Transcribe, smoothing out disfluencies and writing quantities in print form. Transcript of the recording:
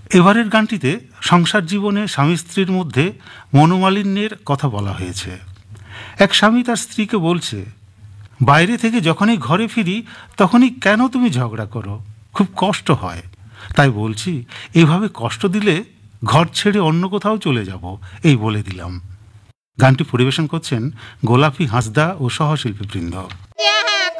এবারের গানটিতে সংসার জীবনে স্বামী স্ত্রীর মধ্যে মনোমালিন্যের কথা বলা হয়েছে। এক স্বামী তার স্ত্রীকে বলছে, বাইরে থেকে যখনই ঘরে ফিরি তখনই কেন তুমি ঝগড়া করো, খুব কষ্ট হয়, তাই বলছি এভাবে কষ্ট দিলে ঘর ছেড়ে অন্য কোথাও চলে যাব, এই বলে দিলাম। গানটি পরিবেশন করছেন গোলাপী হাঁসদা ও সহশিল্পীবৃন্দ।